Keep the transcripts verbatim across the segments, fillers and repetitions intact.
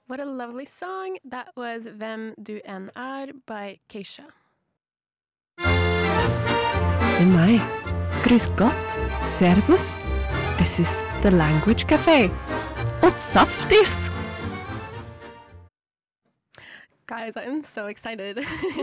What a lovely song. That was Hvem du enn er by Keisha. Nei, grüß Gott, servus. This is the Language Cafe. What's saftis? Guys, I'm so excited.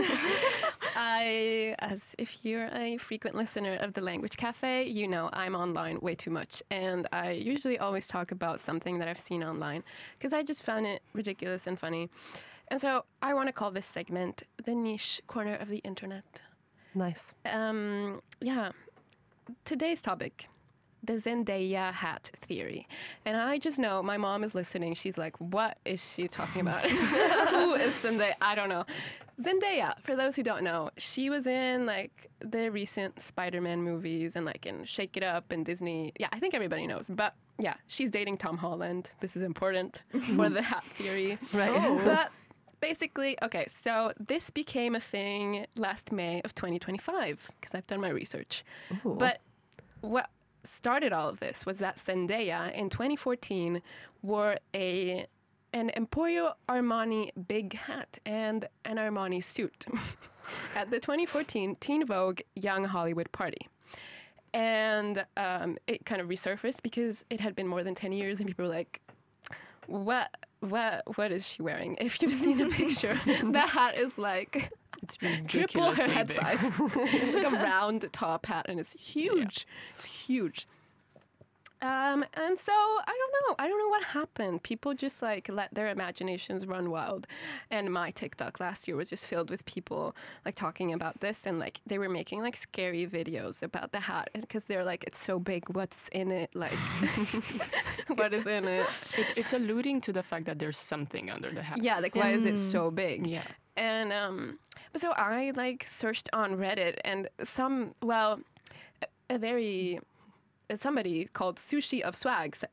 I, as if you're a frequent listener of the Language Cafe, you know I'm online way too much. And I usually always talk about something that I've seen online because I just found it ridiculous and funny. And so I want to call this segment the niche corner of the internet. Nice. Um, yeah. Today's topic, the Zendaya hat theory. And I just know my mom is listening. She's like, what is she talking about? Who is Zendaya? I don't know. Zendaya, for those who don't know, she was in like the recent Spider-Man movies and like in Shake It Up and Disney. Yeah, I think everybody knows. But yeah, she's dating Tom Holland. This is important for the hat theory. Right. Oh. But basically, okay, so this became a thing last May of twenty twenty-five because I've done my research. Ooh. But what started all of this was that Zendaya in twenty fourteen wore a an Emporio Armani big hat and an Armani suit at the twenty fourteen Teen Vogue Young Hollywood party. And um, it kind of resurfaced because it had been more than ten years and people were like, what, what, what is she wearing? If you've seen a picture, that hat is like It's triple her ridiculously head big. size. It's like a round top hat and it's huge. It's huge. Um, and so I don't know. I don't know what happened. People just like let their imaginations run wild. And my TikTok last year was just filled with people like talking about this and like they were making like scary videos about the hat because they're like, it's so big. What's in it? Like, what is in it? It's, it's alluding to the fact that there's something under the hat. Yeah, like why is it so big? Yeah. And um, but so I like searched on Reddit and some, well, a, a very, somebody called Sushi of Swag said,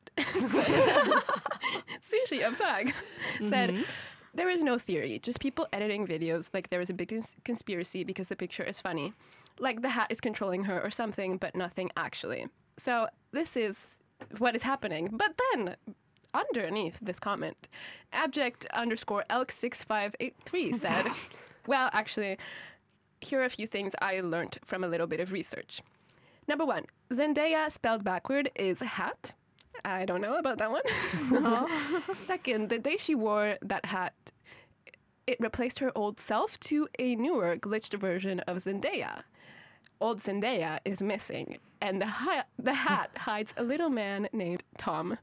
Sushi of Swag said, Mhm. there is no theory, just people editing videos like there is a big cons- conspiracy because the picture is funny. Like the hat is controlling her or something, but nothing actually. So this is what is happening. But then underneath this comment, abject underscore elk six five eight three said, well, actually, here are a few things I learned from a little bit of research. Number one, Zendaya spelled backward is hat. I don't know about that one. Second, the day she wore that hat, it replaced her old self to a newer, glitched version of Zendaya. Old Zendaya is missing, and the, hi- the hat hides a little man named Tom.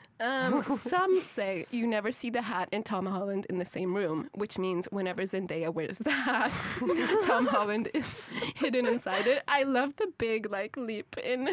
Um, some say you never see the hat and Tom Holland in the same room, which means whenever Zendaya wears the hat, Tom Holland is hidden inside it. I love the big like leap in,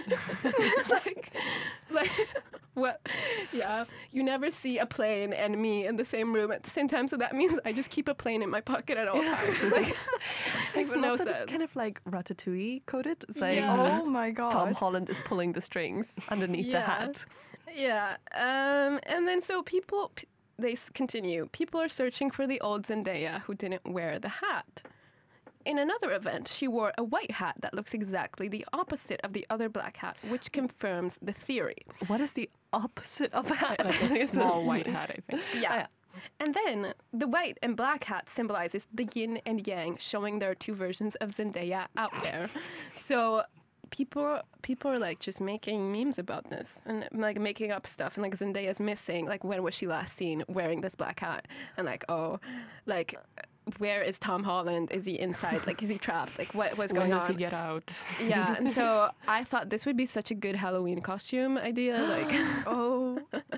like, like what? Yeah, you never see a plane and me in the same room at the same time. So that means I just keep a plane in my pocket at all times. Like, makes I no love that sense. It's kind of like Ratatouille coded. It's like Yeah. Oh my god. Tom Holland is pulling the strings underneath the Yeah. hat. Yeah, um, and then so people, p- they s- continue. People are searching for the old Zendaya who didn't wear the hat. In another event, she wore a white hat that looks exactly the opposite of the other black hat, which confirms the theory. What is the opposite of a hat? Like a small white hat, I think. Yeah. yeah. And then the white and black hat symbolizes the yin and yang, showing there are two versions of Zendaya out there. So people people are like just making memes about this and like making up stuff and like Zendaya's missing. Like when was she last seen wearing this black hat? And like, oh, like where is Tom Holland? Is he inside? Like is he trapped? Like what was When going does he on? get out? Yeah. And so I thought this would be such a good Halloween costume idea. Like Oh.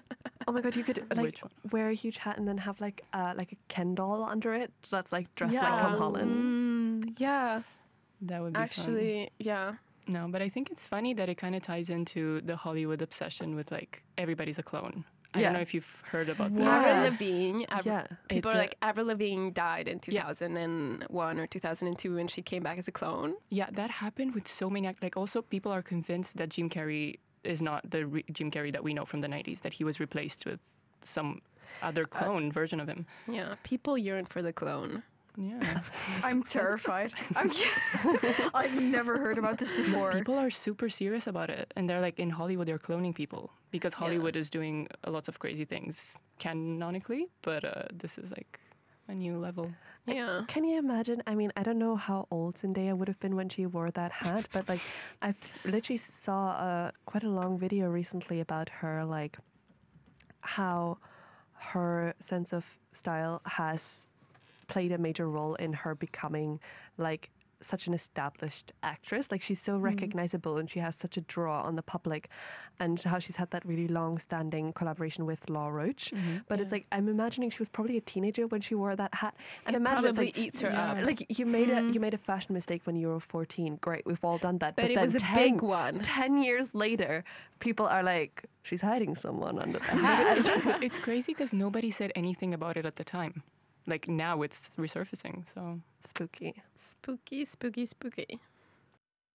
Oh my god, you could like Which one? wear a huge hat and then have like uh, like a Ken doll under it that's like dressed Yeah. like Tom Holland. Mm. yeah. That would be fun. Actually, yeah. No, but I think it's funny that it kind of ties into the Hollywood obsession with like everybody's a clone. I Yeah. don't know if you've heard about this. Yeah. Avril Lavigne. Av- Yeah. People It's are a- like Avril Lavigne died in two Yeah. thousand one or two thousand two, and she came back as a clone. Yeah, that happened with so many. act- Like, also, people are convinced that Jim Carrey is not the re- Jim Carrey that we know from the nineties. That he was replaced with some other clone version of him. Yeah, people yearn for the clone. Yeah, I'm terrified. I'm I've never heard about this before. people are super serious about it, and they're like in Hollywood, they're cloning people because Hollywood is doing a lot of crazy things, canonically, but uh, this is like a new level. Yeah. Can you imagine? I mean, I don't know how old Zendaya would have been when she wore that hat, but like, I've s- literally saw a quite a long video recently about her, like how her sense of style has played a major role in her becoming like such an established actress. Like she's so recognizable and she has such a draw on the public, and how she's had that really long-standing collaboration with Law Roach. But it's like I'm imagining she was probably a teenager when she wore that hat, and It imagine it's probably like, eats her Yeah. up. like you made a you made a fashion mistake when you were fourteen. Great, we've all done that. But it then was a ten, big one. ten years later, people are like, she's hiding someone under the But hat. it's, it's crazy because nobody said anything about it at the time. Like now it's resurfacing. So Spooky. Spooky, spooky, spooky.